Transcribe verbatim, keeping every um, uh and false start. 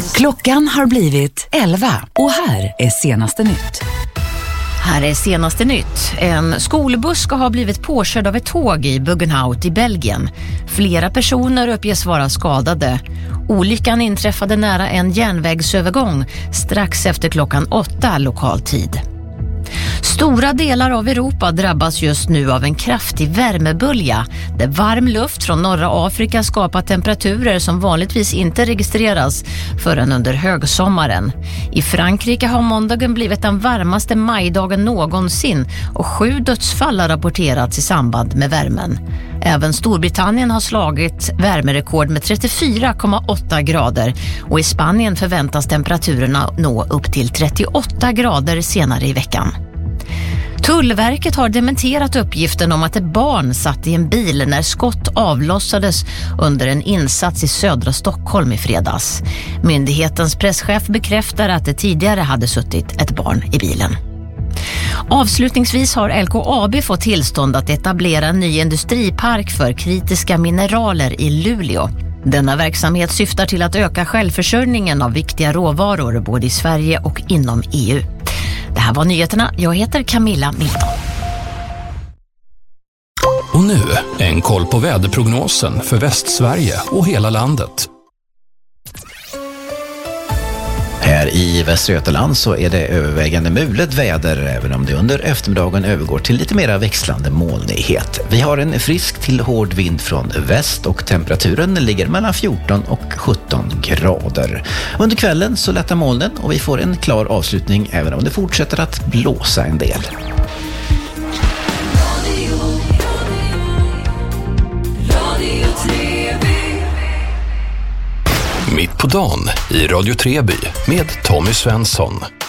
Klockan har blivit elva och här är senaste nytt. Här är senaste nytt. En skolbuss ska ha blivit påkörd av ett tåg i Buggenhout i Belgien. Flera personer uppges vara skadade. Olyckan inträffade nära en järnvägsövergång strax efter klockan åtta lokal tid. Stora delar av Europa drabbas just nu av en kraftig värmebölja där varm luft från norra Afrika skapar temperaturer som vanligtvis inte registreras förrän under högsommaren. I Frankrike har måndagen blivit den varmaste majdagen någonsin och sju dödsfall har rapporterats i samband med värmen. Även Storbritannien har slagit värmerekord med trettiofyra komma åtta grader och i Spanien förväntas temperaturerna nå upp till trettioåtta grader senare i veckan. Tullverket har dementerat uppgiften om att ett barn satt i en bil när skott avlossades under en insats i södra Stockholm i fredags. Myndighetens presschef bekräftar att det tidigare hade suttit ett barn i bilen. Avslutningsvis har L K A B fått tillstånd att etablera en ny industripark för kritiska mineraler i Luleå. Denna verksamhet syftar till att öka självförsörjningen av viktiga råvaror både i Sverige och inom E U. Det här var nyheterna. Jag heter Camilla Milton. Och nu en koll på väderprognosen för Västsverige och hela landet. Här i Västra Götaland så är det övervägande mulet väder även om det under eftermiddagen övergår till lite mera växlande molnighet. Vi har en frisk till hård vind från väst och temperaturen ligger mellan fjorton och sjutton grader. Under kvällen så lättar molnen och vi får en klar avslutning även om det fortsätter att blåsa en del. Mitt på dagen i Radio Treby med Tommy Svensson.